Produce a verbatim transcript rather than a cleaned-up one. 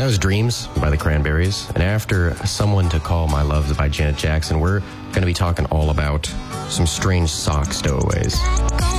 That was Dreams by the Cranberries. And after Someone to Call My Love by Janet Jackson, we're going to be talking all about some strange sock stowaways.